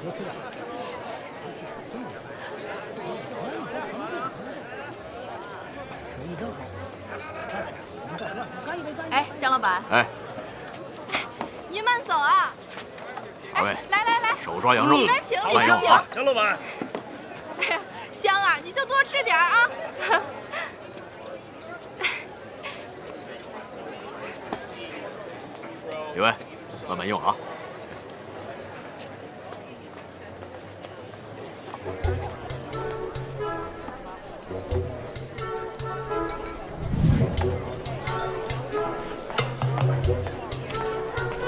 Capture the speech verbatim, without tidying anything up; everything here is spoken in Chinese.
哎，江老板。 哎， 您慢走啊！ 二位， 来来来， 手抓羊肉， 里边请，里慢用边请。 啊！ 江老板， 哎呀，香啊，你就多吃点啊。 李卫，慢慢用啊。